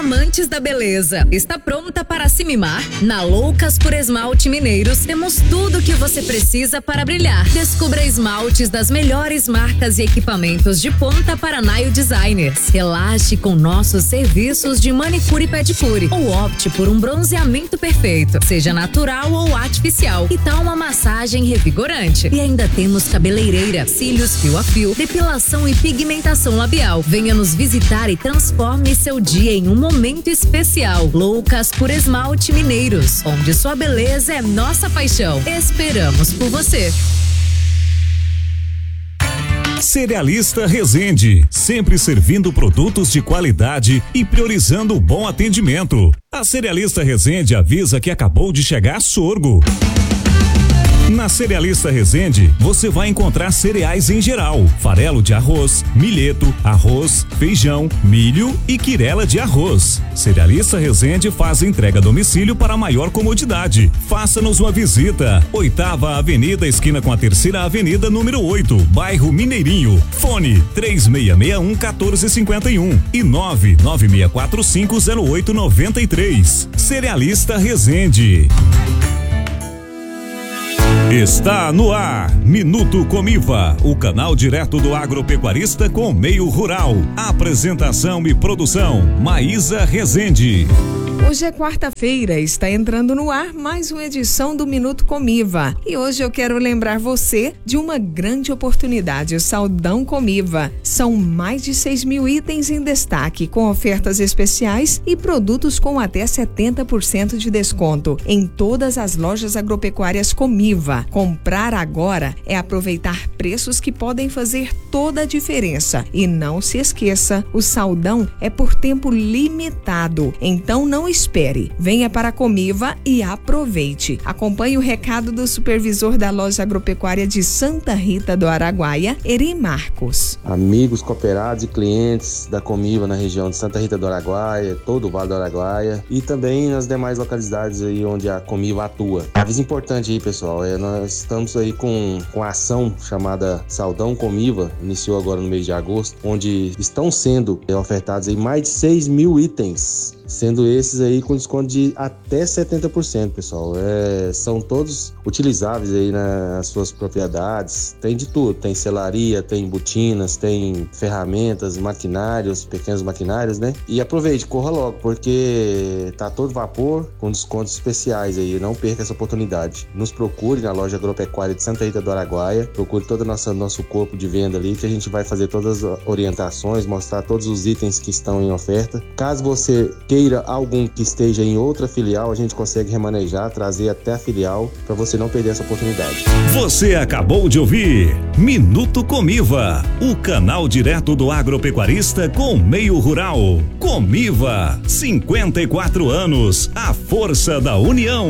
amantes da beleza, está pronta para se mimar? Na Loucas por Esmalte Mineiros temos tudo o que você precisa para brilhar. Descubra esmaltes das melhores marcas e equipamentos de ponta para nail designers. Relaxe com nossos serviços de manicure e pedicure ou opte por um bronzeamento perfeito, seja natural ou artificial, e tal uma massagem revigorante. E ainda temos cabeleireira, cílios fio a fio, depilação e pigmentação labial. Venha nos visitar e transforme seu dia em um momento especial. Loucas por Esmalte Mineiros, onde sua beleza é nossa paixão. Esperamos por você. Cerealista Resende, sempre servindo produtos de qualidade e priorizando o bom atendimento. A Cerealista Resende avisa que acabou de chegar sorgo. Na Cerealista Resende, você vai encontrar cereais em geral: farelo de arroz, milheto, arroz, feijão, milho e quirela de arroz. Cerealista Resende faz entrega a domicílio para maior comodidade. Faça-nos uma visita. 8ª Avenida, esquina com a 3ª Avenida, número 8, bairro Mineirinho. Fone 3661-1451 e 996450893. Cerealista Resende. Está no ar, Minuto Comiva, o canal direto do agropecuarista com o meio rural. Apresentação e produção, Maísa Rezende. Hoje é quarta-feira, está entrando no ar mais uma edição do Minuto Comiva. E hoje eu quero lembrar você de uma grande oportunidade, o Saldão Comiva. São mais de 6.000 itens em destaque, com ofertas especiais e produtos com até 70% de desconto em todas as lojas agropecuárias Comiva. Comprar agora é aproveitar preços que podem fazer toda a diferença. E não se esqueça, o Saldão é por tempo limitado, então não espere. Venha para a Comiva e aproveite. Acompanhe o recado do supervisor da loja agropecuária de Santa Rita do Araguaia, Eri Marcos. Amigos, cooperados e clientes da Comiva na região de Santa Rita do Araguaia, todo o Vale do Araguaia e também nas demais localidades aí onde a Comiva atua. Aviso importante aí, pessoal, nós estamos aí com a ação chamada Saldão Comiva, iniciou agora no mês de agosto, onde estão sendo ofertados aí mais de 6.000 itens, sendo esses aí com desconto de até 70%, pessoal. São todos utilizáveis aí nas suas propriedades. Tem de tudo, tem selaria, tem botinas, tem ferramentas, maquinários, pequenos maquinários, né? E aproveite, corra logo, porque tá todo vapor com descontos especiais aí. Não perca essa oportunidade. Nos procure na loja agropecuária de Santa Rita do Araguaia, procure todo o nosso corpo de venda ali, que a gente vai fazer todas as orientações, mostrar todos os itens que estão em oferta. Caso você queira algum que esteja em outra filial, a gente consegue remanejar, trazer até a filial, para você não perder essa oportunidade. Você acabou de ouvir Minuto Comiva, o canal direto do agropecuarista com meio rural. Comiva, 54 anos, a força da união.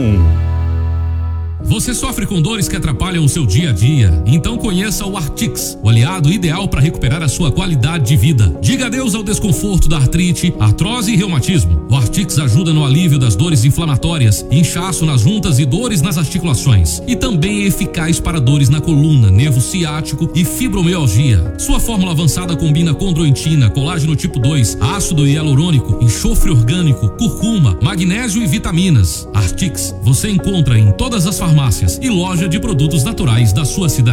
Você sofre com dores que atrapalham o seu dia a dia? Então conheça o Artix, o aliado ideal para recuperar a sua qualidade de vida. Diga adeus ao desconforto da artrite, artrose e reumatismo. O Artix ajuda no alívio das dores inflamatórias, inchaço nas juntas e dores nas articulações. E também é eficaz para dores na coluna, nervo ciático e fibromialgia. Sua fórmula avançada combina condroitina, colágeno tipo 2, ácido hialurônico, enxofre orgânico, curcuma, magnésio e vitaminas. Artix você encontra em todas as farmácias e loja de produtos naturais da sua cidade.